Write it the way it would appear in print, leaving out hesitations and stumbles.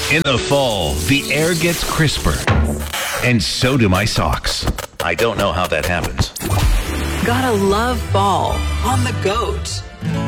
In the fall, the air gets crisper. And so do my socks. I don't know how that happens. Gotta love fall on the goat.